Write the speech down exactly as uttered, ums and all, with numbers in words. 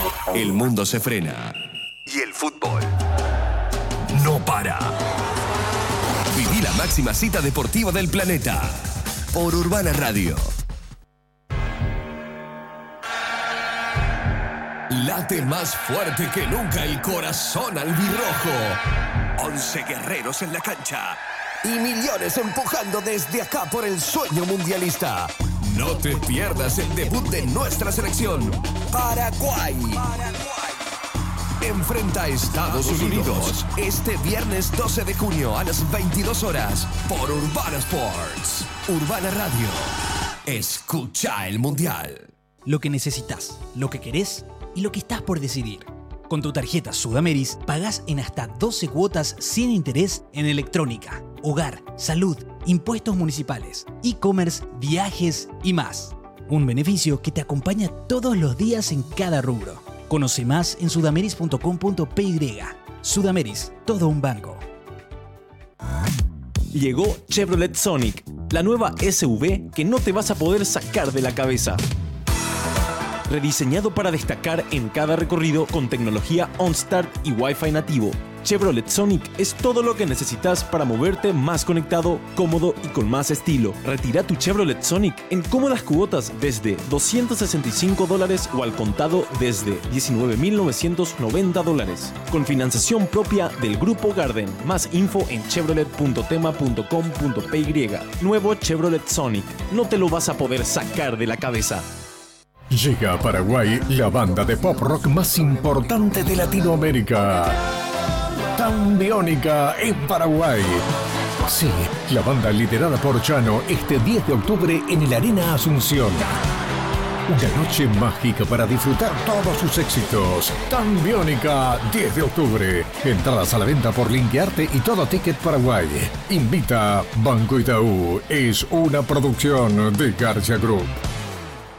El mundo se frena. Y el fútbol no para. Viví la máxima cita deportiva del planeta por Urbana Radio. Late más fuerte que nunca el corazón albirrojo. Once guerreros en la cancha y millones empujando desde acá por el sueño mundialista. No te pierdas el debut de nuestra selección, Paraguay. Enfrenta a Estados Unidos este viernes doce de junio a las veintidós horas por Urbana Sports. Urbana Radio. Escucha el mundial. Lo que necesitas, lo que querés y lo que estás por decidir. Con tu tarjeta Sudameris pagás en hasta doce cuotas sin interés en electrónica, hogar, salud, impuestos municipales, e-commerce, viajes y más. Un beneficio que te acompaña todos los días en cada rubro. Conoce más en sudameris punto com punto pe y. Sudameris, todo un banco. Llegó Chevrolet Sonic, la nueva S U V que no te vas a poder sacar de la cabeza. Rediseñado para destacar en cada recorrido con tecnología OnStart y Wi-Fi nativo, Chevrolet Sonic es todo lo que necesitas para moverte más conectado, cómodo y con más estilo. Retira tu Chevrolet Sonic en cómodas cuotas desde doscientos sesenta y cinco dólares o al contado desde diecinueve mil novecientos noventa dólares. Con financiación propia del Grupo Garden. Más info en chevrolet punto tema punto com punto pe y. Nuevo Chevrolet Sonic. No te lo vas a poder sacar de la cabeza. Llega a Paraguay la banda de pop rock más importante de Latinoamérica. Tambiónica en Paraguay. Sí, la banda liderada por Chano este diez de octubre en el Arena Asunción. Una noche mágica para disfrutar todos sus éxitos. Tambiónica, diez de octubre. Entradas a la venta por Linkearte y Todo Ticket Paraguay. Invita Banco Itaú. Es una producción de García Group.